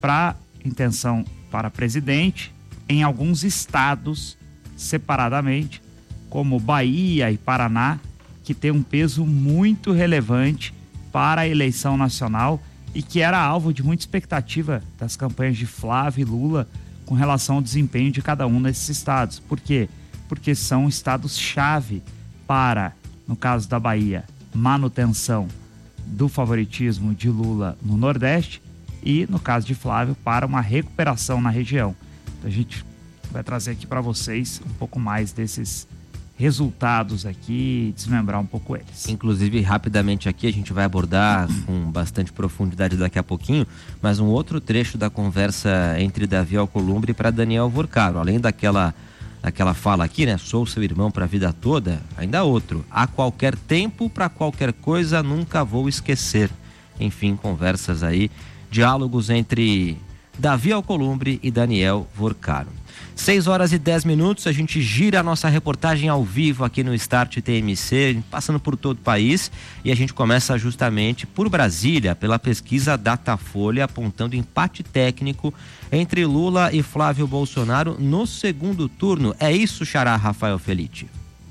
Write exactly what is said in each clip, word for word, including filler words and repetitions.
para intenção para presidente em alguns estados separadamente, como Bahia e Paraná, que tem um peso muito relevante para a eleição nacional e que era alvo de muita expectativa das campanhas de Flávio e Lula com relação ao desempenho de cada um desses estados. Por quê? Porque são estados-chave para, no caso da Bahia, manutenção do favoritismo de Lula no Nordeste e, no caso de Flávio, para uma recuperação na região. Então a gente vai trazer aqui para vocês um pouco mais desses resultados aqui, desmembrar um pouco eles. Inclusive, rapidamente aqui, a gente vai abordar com bastante profundidade daqui a pouquinho, mas um outro trecho da conversa entre Davi Alcolumbre para Daniel Vorcaro, além daquela, daquela fala aqui, né, sou seu irmão para a vida toda, ainda outro, a qualquer tempo, para qualquer coisa, nunca vou esquecer. Enfim, conversas aí, diálogos entre Davi Alcolumbre e Daniel Vorcaro. seis horas e dez minutos, a gente gira a nossa reportagem ao vivo aqui no Start T M C, passando por todo o país, e a gente começa justamente por Brasília, pela pesquisa Datafolha, apontando empate técnico entre Lula e Flávio Bolsonaro no segundo turno. É isso, xará Rafael Felitti?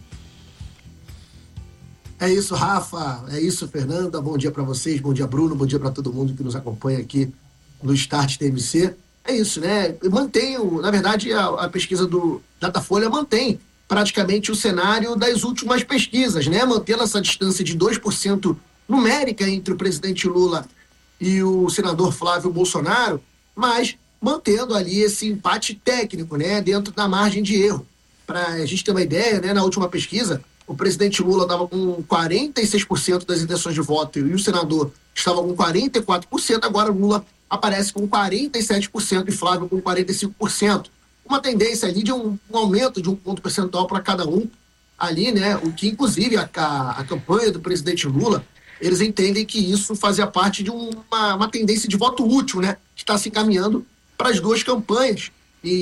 É isso, Rafa, é isso, Fernanda, bom dia para vocês, bom dia, Bruno, bom dia para todo mundo que nos acompanha aqui no Start T M C. É isso, né? Mantém, na verdade, a, a pesquisa do Datafolha mantém praticamente o cenário das últimas pesquisas, né? Mantendo essa distância de dois por cento numérica entre o presidente Lula e o senador Flávio Bolsonaro, mas mantendo ali esse empate técnico, né? Dentro da margem de erro. Para a gente ter uma ideia, né? Na última pesquisa, o presidente Lula estava com quarenta e seis por cento das intenções de voto e o senador estava com quarenta e quatro por cento, agora o Lula aparece com quarenta e sete por cento e Flávio com quarenta e cinco por cento. Uma tendência ali de um, um aumento de um ponto percentual para cada um ali, né? O que, inclusive, a, a, a campanha do presidente Lula, eles entendem que isso fazia parte de uma, uma tendência de voto útil, né? Que está se encaminhando para as duas campanhas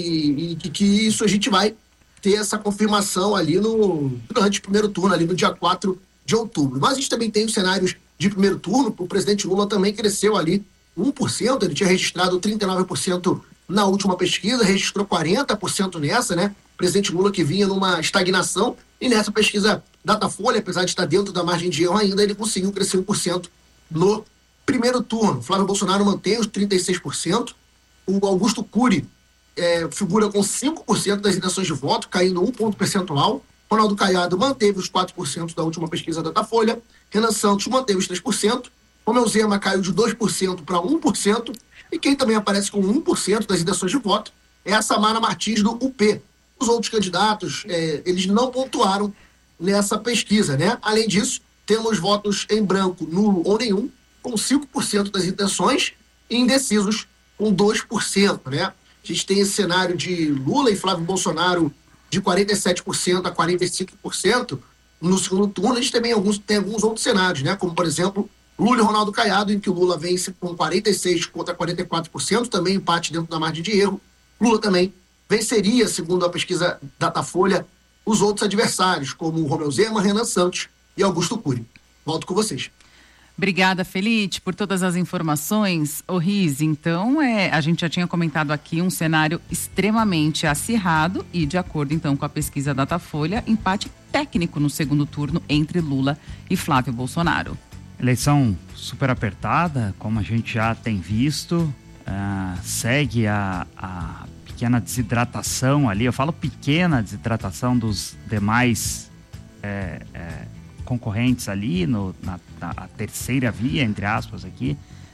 e, e que isso a gente vai ter essa confirmação ali no, durante o primeiro turno, ali no dia quatro de outubro. Mas a gente também tem os cenários de primeiro turno, o presidente Lula também cresceu ali um por cento, ele tinha registrado trinta e nove por cento na última pesquisa, registrou quarenta por cento nessa, né? O presidente Lula que vinha numa estagnação, e nessa pesquisa Datafolha, apesar de estar dentro da margem de erro ainda, ele conseguiu crescer um por cento no primeiro turno. Flávio Bolsonaro mantém os trinta e seis por cento, o Augusto Cury é, figura com cinco por cento das intenções de voto, caindo um ponto percentual. Ronaldo Caiado manteve os quatro por cento da última pesquisa Datafolha, Renan Santos manteve os três por cento, Romeu Zema caiu de dois por cento para um por cento, e quem também aparece com um por cento das intenções de voto é a Samara Martins do U P. Os outros candidatos, é, eles não pontuaram nessa pesquisa, né? Além disso, temos votos em branco, nulo ou nenhum, com cinco por cento das intenções, e indecisos com dois por cento, né? A gente tem esse cenário de Lula e Flávio Bolsonaro de quarenta e sete por cento a quarenta e cinco por cento no segundo turno. A gente também alguns, tem alguns outros cenários, né? Como, por exemplo, Lula e Ronaldo Caiado, em que o Lula vence com quarenta e seis por cento contra quarenta e quatro por cento, também empate dentro da margem de erro. Lula também venceria, segundo a pesquisa Datafolha, os outros adversários, como Romeu Zema, Renan Santos e Augusto Cury. Volto com vocês. Obrigada, Felitti, por todas as informações. Ô Riz, então, é, a gente já tinha comentado aqui um cenário extremamente acirrado e, de acordo, então, com a pesquisa Datafolha, empate técnico no segundo turno entre Lula e Flávio Bolsonaro. Eleição super apertada, como a gente já tem visto, uh, segue a, a pequena desidratação ali, eu falo pequena desidratação dos demais é, é, concorrentes ali, no, na, na terceira via, entre aspas aqui,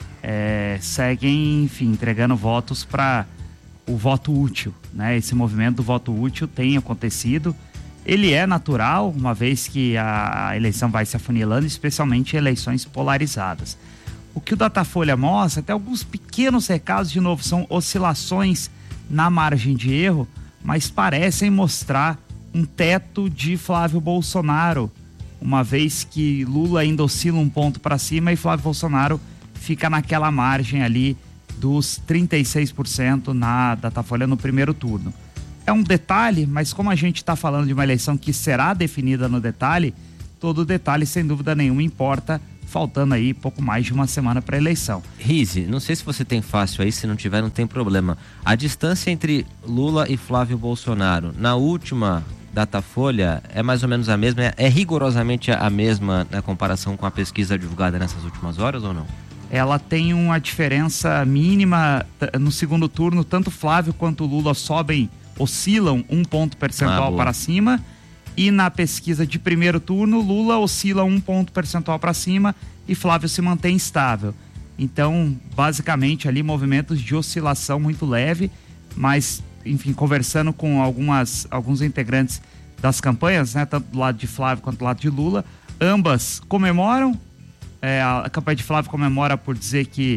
é, seguem, enfim, entregando votos para o voto útil, né? Esse movimento do voto útil tem acontecido. Ele é natural, uma vez que a eleição vai se afunilando, especialmente em eleições polarizadas. O que o Datafolha mostra, até alguns pequenos recados, de novo, são oscilações na margem de erro, mas parecem mostrar um teto de Flávio Bolsonaro, uma vez que Lula ainda oscila um ponto para cima e Flávio Bolsonaro fica naquela margem ali dos trinta e seis por cento na Datafolha no primeiro turno. É um detalhe, mas como a gente está falando de uma eleição que será definida no detalhe, todo detalhe, sem dúvida nenhuma, importa faltando aí pouco mais de uma semana para a eleição. Rize, não sei se você tem fácil aí, se não tiver não tem problema. A distância entre Lula e Flávio Bolsonaro, na última Datafolha, é mais ou menos a mesma, é, é rigorosamente a mesma na comparação com a pesquisa divulgada nessas últimas horas ou não? Ela tem uma diferença mínima no segundo turno, tanto Flávio quanto Lula sobem, oscilam um ponto percentual ah, para cima. E na pesquisa de primeiro turno, Lula oscila um ponto percentual para cima e Flávio se mantém estável. Então, basicamente, ali movimentos de oscilação muito leve, mas, enfim, conversando com algumas, alguns integrantes das campanhas, né, tanto do lado de Flávio quanto do lado de Lula, ambas comemoram. É, a campanha de Flávio comemora por dizer que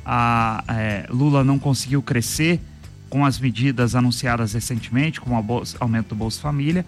a, é, Lula não conseguiu crescer com as medidas anunciadas recentemente, como o aumento do Bolsa Família.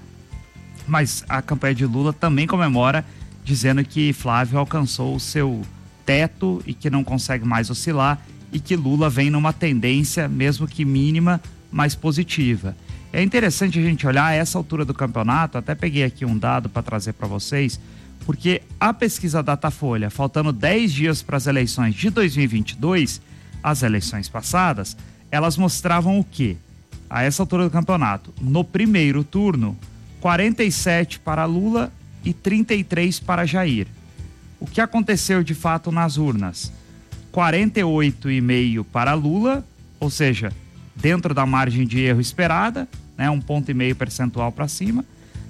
Mas a campanha de Lula também comemora, dizendo que Flávio alcançou o seu teto e que não consegue mais oscilar e que Lula vem numa tendência, mesmo que mínima, mais positiva. É interessante a gente olhar a essa altura do campeonato, até peguei aqui um dado para trazer para vocês, porque a pesquisa Datafolha, faltando dez dias para as eleições de dois mil e vinte e dois, as eleições passadas, elas mostravam o quê? A essa altura do campeonato, no primeiro turno, quarenta e sete para Lula e trinta e três para Jair. O que aconteceu de fato nas urnas? quarenta e oito vírgula cinco para Lula, ou seja, dentro da margem de erro esperada, né, um ponto e meio percentual para cima,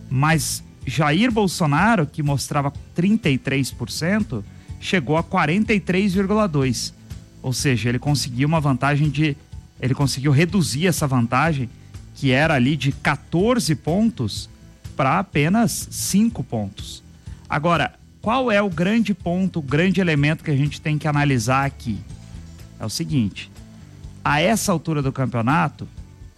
mas Jair Bolsonaro, que mostrava trinta e três por cento, chegou a quarenta e três vírgula dois por cento, ou seja, ele conseguiu uma vantagem de, ele conseguiu reduzir essa vantagem, que era ali de quatorze pontos, para apenas cinco pontos. Agora, qual é o grande ponto, o grande elemento que a gente tem que analisar aqui? É o seguinte, a essa altura do campeonato,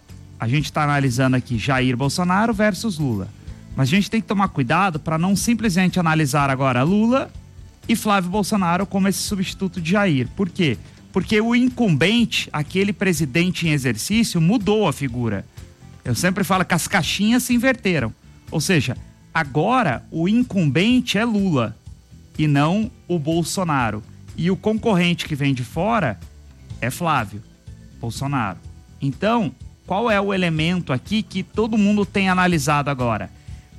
a gente está analisando aqui Jair Bolsonaro versus Lula. Mas a gente tem que tomar cuidado para não simplesmente analisar agora Lula e Flávio Bolsonaro como esse substituto de Jair. Por quê? Porque o incumbente, aquele presidente em exercício, mudou a figura. Eu sempre falo que as caixinhas se inverteram. Ou seja, agora o incumbente é Lula e não o Bolsonaro. E o concorrente que vem de fora é Flávio Bolsonaro. Então, qual é o elemento aqui que todo mundo tem analisado agora?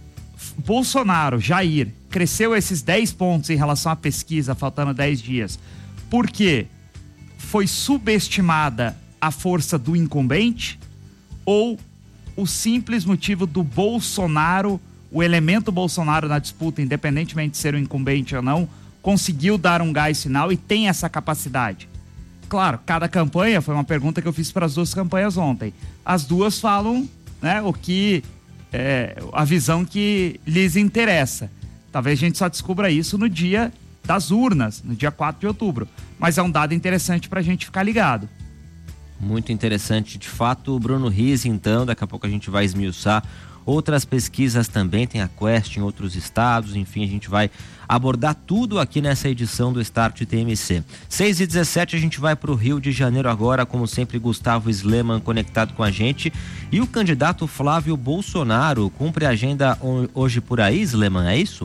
Bolsonaro, Jair, cresceu esses dez pontos em relação à pesquisa, faltando dez dias. Por quê? Foi subestimada a força do incumbente ou o simples motivo do Bolsonaro, o elemento Bolsonaro na disputa, independentemente de ser o incumbente ou não, conseguiu dar um gás final e tem essa capacidade? Claro, cada campanha, foi uma pergunta que eu fiz para as duas campanhas ontem. As duas falam, né, o que, é, a visão que lhes interessa. Talvez a gente só descubra isso no dia das urnas, no dia quatro de outubro. Mas é um dado interessante para a gente ficar ligado. Muito interessante, de fato. Bruno Rize, então, daqui a pouco a gente vai esmiuçar outras pesquisas também, tem a Quest em outros estados, enfim, a gente vai abordar tudo aqui nessa edição do Start T M C. seis e dezessete, a gente vai para o Rio de Janeiro agora, como sempre, Gustavo Sleman conectado com a gente. E o candidato Flávio Bolsonaro cumpre a agenda hoje por aí, Sleman, é isso?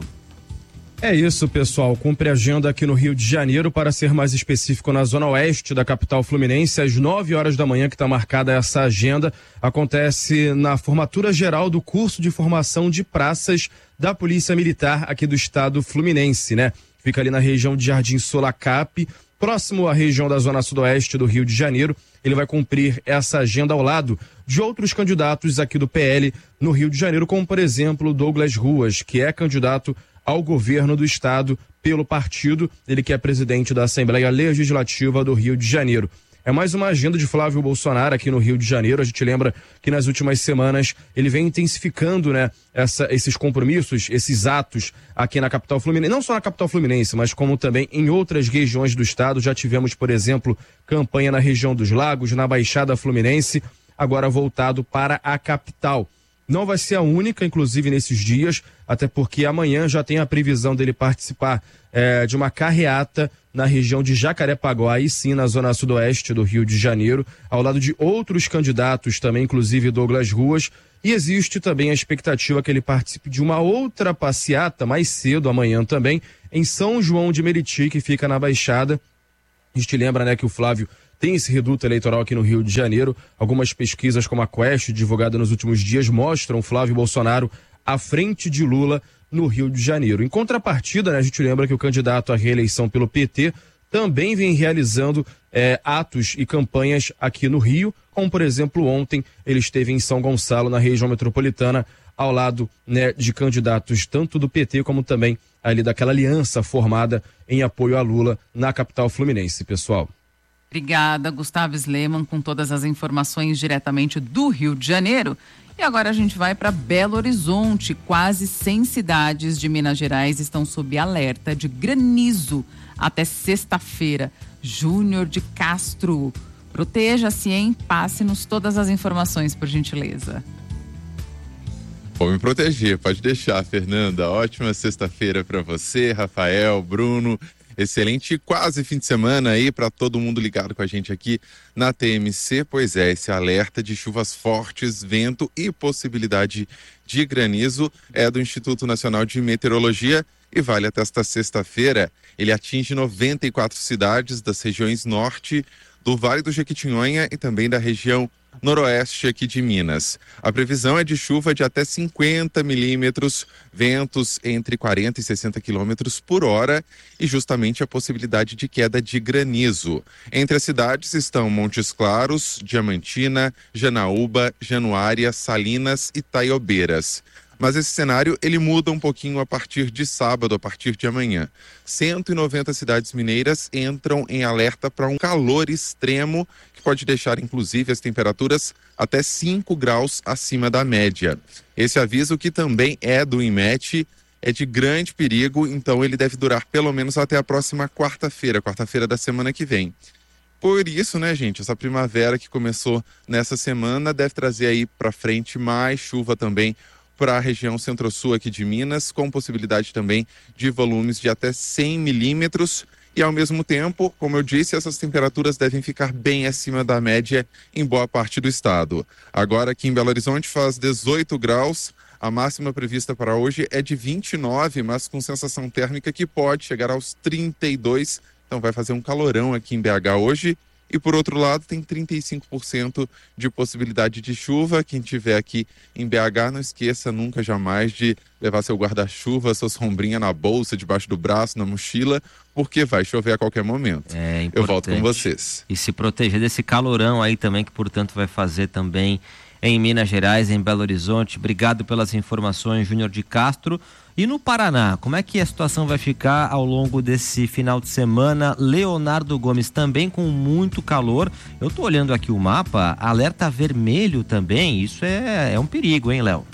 É isso, pessoal. Cumpre a agenda aqui no Rio de Janeiro, para ser mais específico, na zona oeste da capital fluminense, às nove horas da manhã, que está marcada essa agenda. Acontece na formatura geral do curso de formação de praças da Polícia Militar aqui do estado fluminense, né? Fica ali na região de Jardim Solacap, próximo à região da zona sudoeste do Rio de Janeiro. Ele vai cumprir essa agenda ao lado de outros candidatos aqui do P L no Rio de Janeiro, como, por exemplo, Douglas Ruas, que é candidato ao governo do estado pelo partido, ele que é presidente da Assembleia Legislativa do Rio de Janeiro. É mais uma agenda de Flávio Bolsonaro aqui no Rio de Janeiro. A gente lembra que nas últimas semanas ele vem intensificando, né, essa, esses compromissos, esses atos aqui na capital fluminense. Não só na capital fluminense, mas como também em outras regiões do estado. Já tivemos, por exemplo, campanha na região dos Lagos, na Baixada Fluminense, agora voltado para a capital. Não vai ser a única, inclusive, nesses dias, até porque amanhã já tem a previsão dele participar é, de uma carreata na região de Jacarepaguá, aí sim, na zona sudoeste do Rio de Janeiro, ao lado de outros candidatos também, inclusive Douglas Ruas, e existe também a expectativa que ele participe de uma outra passeata mais cedo, amanhã também, em São João de Meriti, que fica na Baixada. A gente lembra, né, que o Flávio tem esse reduto eleitoral aqui no Rio de Janeiro. Algumas pesquisas como a Quest, divulgada nos últimos dias, mostram Flávio Bolsonaro à frente de Lula no Rio de Janeiro. Em contrapartida, né, a gente lembra que o candidato à reeleição pelo P T também vem realizando é, atos e campanhas aqui no Rio, como por exemplo ontem ele esteve em São Gonçalo, na região metropolitana, ao lado, né, de candidatos tanto do P T como também ali daquela aliança formada em apoio a Lula na capital fluminense, pessoal. Obrigada, Gustavo Sleman, com todas as informações diretamente do Rio de Janeiro. E agora a gente vai para Belo Horizonte. Quase cem cidades de Minas Gerais estão sob alerta de granizo até sexta-feira. Júnior de Castro, proteja-se, hein? Passe-nos todas as informações, por gentileza. Vou me proteger, pode deixar, Fernanda. Ótima sexta-feira para você, Rafael, Bruno. Excelente quase fim de semana aí para todo mundo ligado com a gente aqui na T M C. Pois é, esse alerta de chuvas fortes, vento e possibilidade de granizo é do Instituto Nacional de Meteorologia e vale até esta sexta-feira. Ele atinge noventa e quatro cidades das regiões norte, do Vale do Jequitinhonha e também da região noroeste aqui de Minas. A previsão é de chuva de até cinquenta milímetros, ventos entre quarenta e sessenta quilômetros por hora e justamente a possibilidade de queda de granizo. Entre as cidades estão Montes Claros, Diamantina, Janaúba, Januária, Salinas e Taiobeiras. Mas esse cenário ele muda um pouquinho a partir de sábado, a partir de amanhã. cento e noventa cidades mineiras entram em alerta para um calor extremo que pode deixar inclusive as temperaturas até cinco graus acima da média. Esse aviso, que também é do INMET, é de grande perigo, então ele deve durar pelo menos até a próxima quarta-feira, quarta-feira da semana que vem. Por isso, né, gente, essa primavera que começou nessa semana deve trazer aí para frente mais chuva também para a região centro-sul aqui de Minas, com possibilidade também de volumes de até cem milímetros. E ao mesmo tempo, como eu disse, essas temperaturas devem ficar bem acima da média em boa parte do estado. Agora aqui em Belo Horizonte faz dezoito graus, a máxima prevista para hoje é de vinte e nove, mas com sensação térmica que pode chegar aos trinta e dois, então vai fazer um calorão aqui em B H hoje. E por outro lado tem trinta e cinco por cento de possibilidade de chuva. Quem estiver aqui em B H, não esqueça nunca jamais de levar seu guarda-chuva, sua sombrinha na bolsa, debaixo do braço, na mochila, porque vai chover a qualquer momento. É importante. Eu volto com vocês. E se proteger desse calorão aí também, que portanto vai fazer também em Minas Gerais, em Belo Horizonte. Obrigado pelas informações, Júnior de Castro. E no Paraná, como é que a situação vai ficar ao longo desse final de semana? Leonardo Gomes, também com muito calor. Eu tô olhando aqui o mapa, alerta vermelho também, isso é, é um perigo, hein, Léo?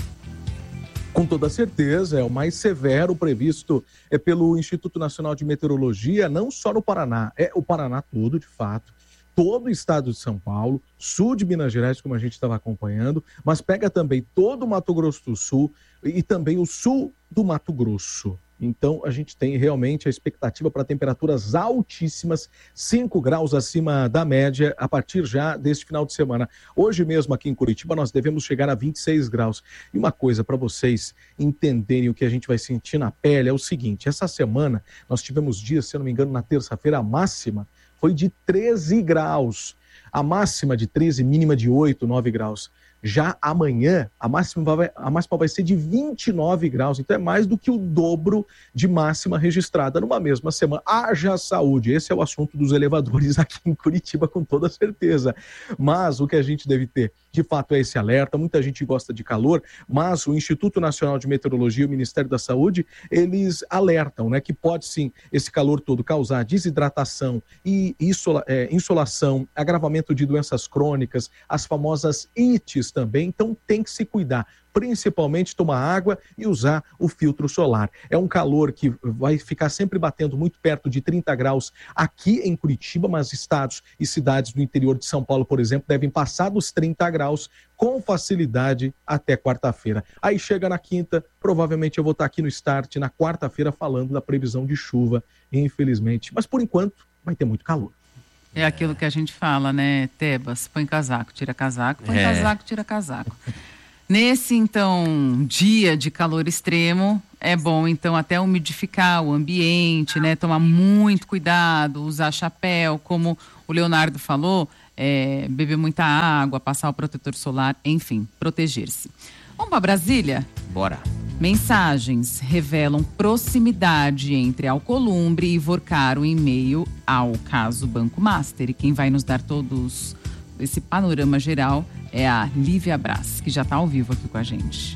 Com toda certeza, é o mais severo previsto é pelo Instituto Nacional de Meteorologia, não só no Paraná, é o Paraná todo, de fato. Todo o estado de São Paulo, sul de Minas Gerais, como a gente estava acompanhando, mas pega também todo o Mato Grosso do Sul e também o sul do Mato Grosso. Então, a gente tem realmente a expectativa para temperaturas altíssimas, cinco graus acima da média, a partir já deste final de semana. Hoje mesmo aqui em Curitiba, nós devemos chegar a vinte e seis graus. E uma coisa para vocês entenderem o que a gente vai sentir na pele é o seguinte: essa semana nós tivemos dias, se eu não me engano, na terça-feira, a máxima foi de treze graus. A máxima de treze, mínima de oito, nove graus. Já amanhã, a máxima, vai, a máxima vai ser de vinte e nove graus, então é mais do que o dobro de máxima registrada numa mesma semana. Haja saúde, esse é o assunto dos elevadores aqui em Curitiba, com toda certeza. Mas o que a gente deve ter, de fato, é esse alerta. Muita gente gosta de calor, mas o Instituto Nacional de Meteorologia e o Ministério da Saúde, eles alertam, né, que pode sim, esse calor todo causar desidratação e insola, é, insolação, agravamento de doenças crônicas, as famosas ites também, então tem que se cuidar, principalmente tomar água e usar o filtro solar. É um calor que vai ficar sempre batendo muito perto de trinta graus aqui em Curitiba, mas estados e cidades do interior de São Paulo, por exemplo, devem passar dos trinta graus com facilidade até quarta-feira. Aí chega na quinta, provavelmente eu vou estar aqui no Start na quarta-feira falando da previsão de chuva, infelizmente. Mas por enquanto vai ter muito calor. É aquilo que a gente fala, né, Tebas? Põe casaco, tira casaco, põe É. casaco, tira casaco. Nesse, então, dia de calor extremo, é bom, então, até umidificar o ambiente, né? Tomar muito cuidado, usar chapéu, como o Leonardo falou, é, beber muita água, passar o protetor solar, enfim, proteger-se. Vamos para Brasília? Bora. Mensagens revelam proximidade entre Alcolumbre e Vorcaro em meio ao caso Banco Master. E quem vai nos dar todos esse panorama geral é a Lívia Braz, que já está ao vivo aqui com a gente.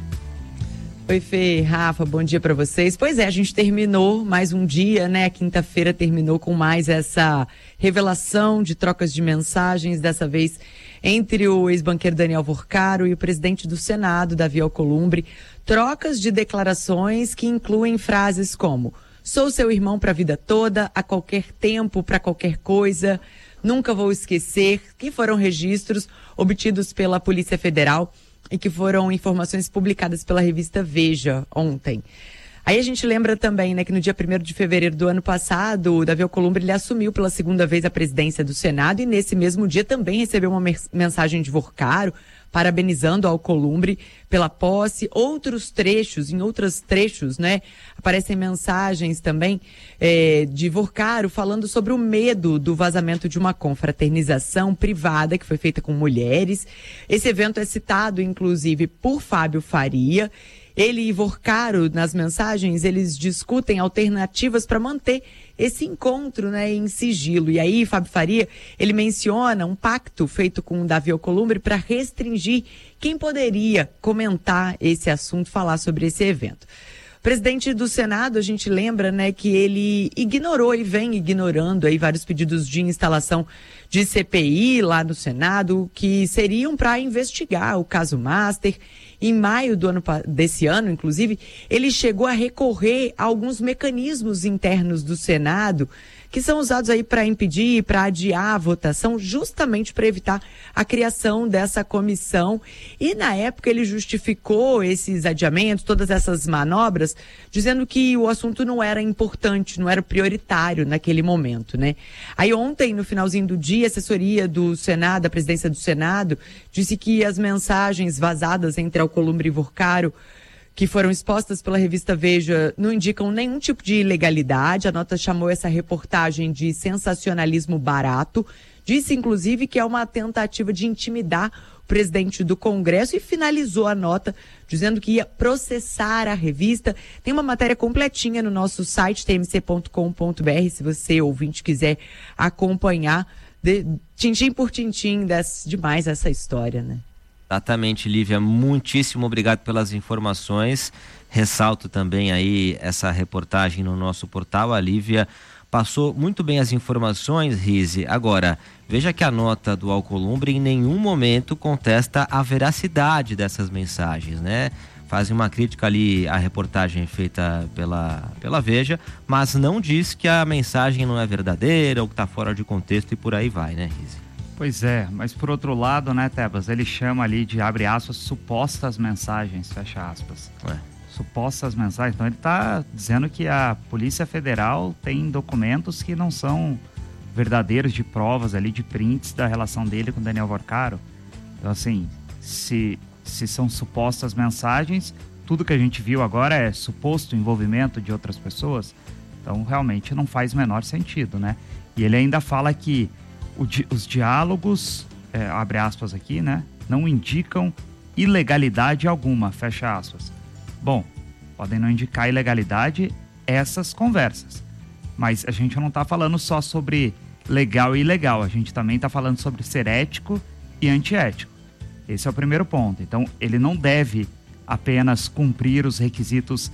Oi, Fê, Rafa, bom dia para vocês. Pois é, a gente terminou mais um dia, né? Quinta-feira terminou com mais essa revelação de trocas de mensagens, dessa vez entre o ex-banqueiro Daniel Vorcaro e o presidente do Senado, Davi Alcolumbre. Trocas de declarações que incluem frases como: sou seu irmão para a vida toda, a qualquer tempo, para qualquer coisa, nunca vou esquecer, que foram registros obtidos pela Polícia Federal e que foram informações publicadas pela revista Veja ontem. Aí a gente lembra também, né, que no dia primeiro de fevereiro do ano passado, o Davi Alcolumbre, ele assumiu pela segunda vez a presidência do Senado e nesse mesmo dia também recebeu uma mensagem de Vorcaro, parabenizando Alcolumbre pela posse. Outros trechos, em outros trechos, né, aparecem mensagens também é, de Vorcaro falando sobre o medo do vazamento de uma confraternização privada que foi feita com mulheres. Esse evento é citado, inclusive, por Fábio Faria. Ele e Vorcaro, nas mensagens, eles discutem alternativas para manter esse encontro, né, em sigilo. E aí, Fábio Faria, ele menciona um pacto feito com o Davi Alcolumbre para restringir quem poderia comentar esse assunto, falar sobre esse evento. O presidente do Senado, a gente lembra, né, que ele ignorou e vem ignorando aí vários pedidos de instalação de C P I lá no Senado, que seriam para investigar o caso Master. Em maio do ano, desse ano, inclusive, ele chegou a recorrer a alguns mecanismos internos do Senado que são usados aí para impedir, para adiar a votação, justamente para evitar a criação dessa comissão. E na época ele justificou esses adiamentos, todas essas manobras, dizendo que o assunto não era importante, não era prioritário naquele momento, né? Aí ontem, no finalzinho do dia, a assessoria do Senado, a presidência do Senado, disse que as mensagens vazadas entre Alcolumbre e Vorcaro, que foram expostas pela revista Veja, não indicam nenhum tipo de ilegalidade. A nota chamou essa reportagem de sensacionalismo barato. Disse, inclusive, que é uma tentativa de intimidar o presidente do Congresso e finalizou a nota dizendo que ia processar a revista. Tem uma matéria completinha no nosso site, t m c ponto com ponto b r, se você, ouvinte, quiser acompanhar de, tintim por tintim desse, demais essa história, né? Exatamente, Lívia, muitíssimo obrigado pelas informações. Ressalto também aí essa reportagem no nosso portal. A Lívia passou muito bem as informações, Rize. Agora, veja que a nota do Alcolumbre em nenhum momento contesta a veracidade dessas mensagens, né? Fazem uma crítica ali à reportagem feita pela, pela Veja, mas não diz que a mensagem não é verdadeira ou que está fora de contexto e por aí vai, né, Rize? Pois é, mas por outro lado, né, Tebas, ele chama ali de, abre aspas, supostas mensagens, fecha aspas. Ué. Supostas mensagens. Então ele está dizendo que a Polícia Federal tem documentos que não são verdadeiros, de provas ali, de prints da relação dele com Daniel Vorcaro. Então assim, se, se são supostas mensagens, tudo que a gente viu agora é suposto envolvimento de outras pessoas. Então realmente não faz o menor sentido, né? E ele ainda fala que O di- os diálogos, é, abre aspas aqui, né, não indicam ilegalidade alguma, fecha aspas. Bom, podem não indicar ilegalidade essas conversas, mas a gente não está falando só sobre legal e ilegal, a gente também está falando sobre ser ético e antiético. Esse é o primeiro ponto. Então, ele não deve apenas cumprir os requisitos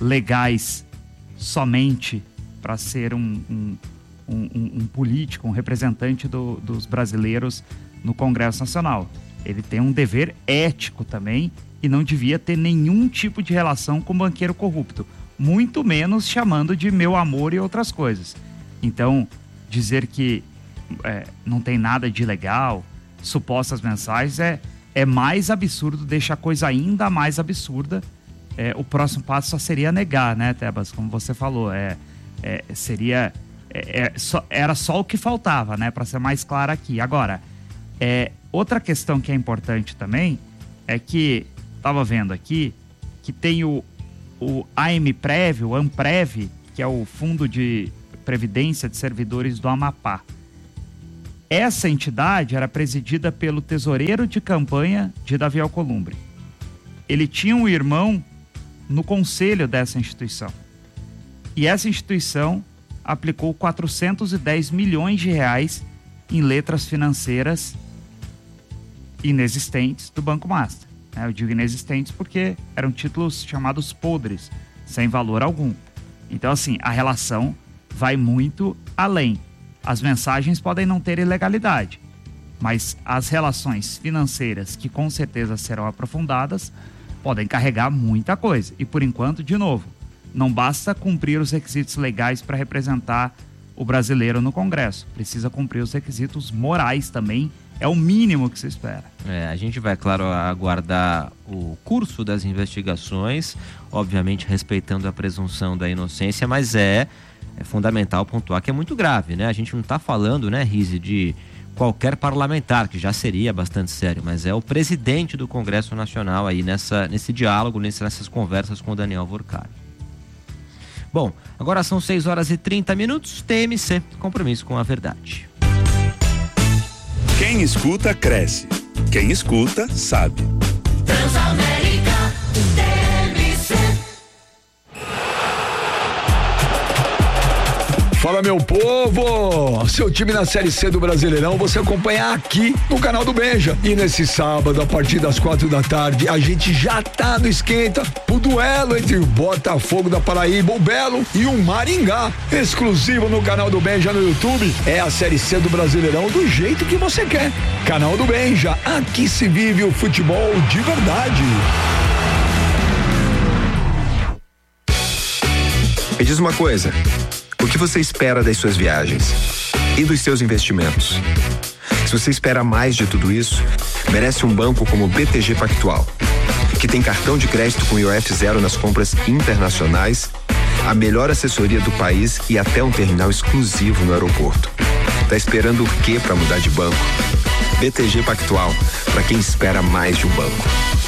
legais somente para ser um... um Um, um, um político, um representante do, dos brasileiros no Congresso Nacional. Ele tem um dever ético também e não devia ter nenhum tipo de relação com banqueiro corrupto, muito menos chamando de meu amor e outras coisas. Então, dizer que é, não tem nada de ilegal, supostas mensagens, é, é mais absurdo, deixa a coisa ainda mais absurda. É, o próximo passo só seria negar, né, Tebas? Como você falou, é, é, seria... É, é, só, era só o que faltava, né, para ser mais claro aqui. Agora, é, outra questão que é importante também é que estava vendo aqui que tem o, o AMPrev, o AMPrev, que é o Fundo de Previdência de Servidores do Amapá. Essa entidade era presidida pelo tesoureiro de campanha de Davi Alcolumbre. Ele tinha um irmão no conselho dessa instituição. E essa instituição aplicou quatrocentos e dez milhões de reais em letras financeiras inexistentes do Banco Master. Eu digo inexistentes porque eram títulos chamados podres, sem valor algum. Então, assim, a relação vai muito além. As mensagens podem não ter ilegalidade, mas as relações financeiras, que com certeza serão aprofundadas, podem carregar muita coisa. E, por enquanto, de novo, não basta cumprir os requisitos legais para representar o brasileiro no Congresso. Precisa cumprir os requisitos morais também. É o mínimo que se espera. É, a gente vai, claro, aguardar o curso das investigações, obviamente respeitando a presunção da inocência, mas é, é fundamental pontuar que é muito grave, né? A gente não está falando, né, Rizzi, de qualquer parlamentar, que já seria bastante sério, mas é o presidente do Congresso Nacional aí nessa, nesse diálogo, nessas conversas com o Daniel Vorcari. Bom, agora são seis horas e trinta minutos, T M C, compromisso com a verdade. Quem escuta, cresce. Quem escuta, sabe. Transamérica, T M C. Fala, meu povo! Seu time na Série C do Brasileirão você acompanha aqui no canal do Benja. E nesse sábado, a partir das quatro da tarde, a gente já tá no esquenta o duelo entre o Botafogo da Paraíba, o Belo, e o Maringá. Exclusivo no canal do Benja no YouTube. É a Série C do Brasileirão do jeito que você quer. Canal do Benja, aqui se vive o futebol de verdade. Me diz uma coisa. O que você espera das suas viagens e dos seus investimentos? Se você espera mais de tudo isso, merece um banco como o B T G Pactual, que tem cartão de crédito com I O F zero nas compras internacionais, a melhor assessoria do país e até um terminal exclusivo no aeroporto. Tá esperando o quê para mudar de banco? B T G Pactual, para quem espera mais de um banco.